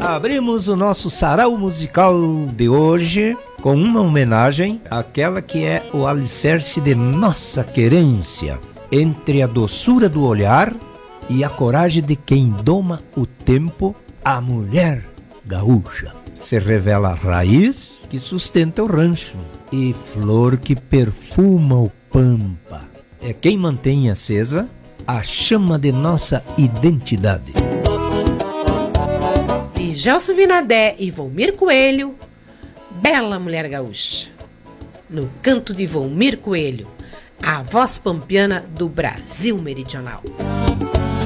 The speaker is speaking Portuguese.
Abrimos o nosso sarau musical de hoje com uma homenagem àquela que é o alicerce de nossa querência, entre a doçura do olhar e a coragem de quem doma o tempo, a mulher gaúcha. Se revela a raiz que sustenta o rancho e flor que perfuma o pampa. É quem mantém acesa a chama de nossa identidade. De Gelson Vinadé e Volmir Coelho, Bela Mulher Gaúcha. No canto de Volmir Coelho, a voz pampiana do Brasil Meridional.